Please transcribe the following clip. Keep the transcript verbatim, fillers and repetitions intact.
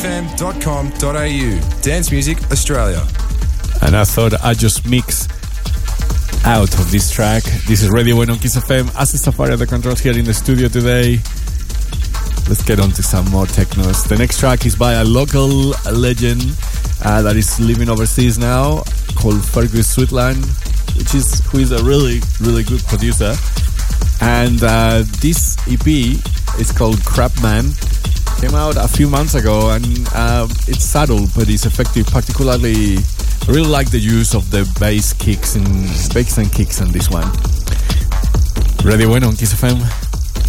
f m dot com dot a u. Dance Music Australia. And I thought I'd just mix out of this track. This is Radio Bueno on Kiss F M. As Safari at the controls here in the studio today. Let's get on to some more technos. The next track is by a local legend uh, that is living overseas now, called Fergus Sweetland, which is who is a really, really good producer. And uh, this E P is called Crapman. Came out a few months ago, and uh, it's subtle but it's effective. Particularly, I really like the use of the bass kicks and bass and kicks on this one. Radio Bueno on Kiss F M.